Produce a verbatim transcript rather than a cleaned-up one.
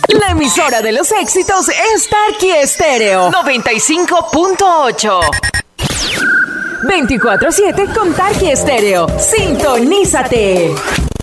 La emisora de los éxitos es Tarqui Estéreo noventa y cinco punto ocho. veinticuatro siete con Tarqui Estéreo. Sintonízate.